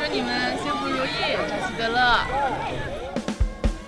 你们幸福如意，喜得乐。